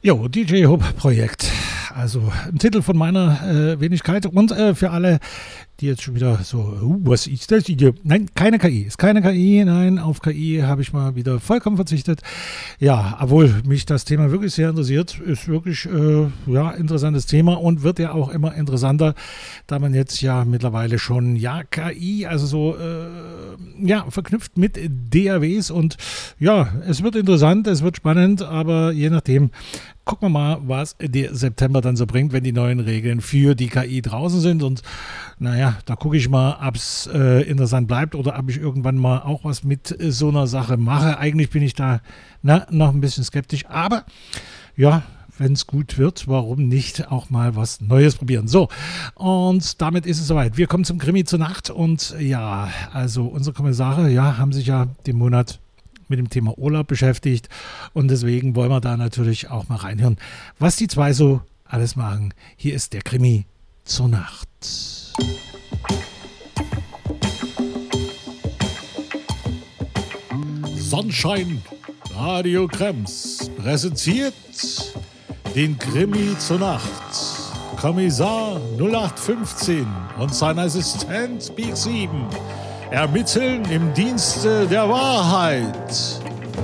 Jo, DJ Hope Projekt. Also ein Titel von meiner Wenigkeit und für alle, die jetzt schon wieder so, was ist das? Nein, keine KI. Ist keine KI. Nein, auf KI habe ich mal wieder vollkommen verzichtet. Ja, obwohl mich das Thema wirklich sehr interessiert. Ist wirklich interessantes Thema und wird ja auch immer interessanter, da man jetzt ja mittlerweile schon KI, also so verknüpft mit DAWs und ja, es wird interessant, es wird spannend, aber je nachdem gucken wir mal, was der September dann so bringt, wenn die neuen Regeln für die KI draußen sind. Und naja, da gucke ich mal, ob es interessant bleibt oder ob ich irgendwann mal auch was mit so einer Sache mache. Eigentlich bin ich da noch ein bisschen skeptisch, aber ja, wenn es gut wird, warum nicht auch mal was Neues probieren? So, und damit ist es soweit. Wir kommen zum Krimi zur Nacht und ja, also unsere Kommissare, haben sich ja den Monat mit dem Thema Urlaub beschäftigt und deswegen wollen wir da natürlich auch mal reinhören, was die zwei so alles machen. Hier ist der Krimi zur Nacht. Sonnenschein Radio Krems präsentiert den Krimi zur Nacht. Kommissar 0815 und sein Assistent Big 7 ermitteln im Dienste der Wahrheit.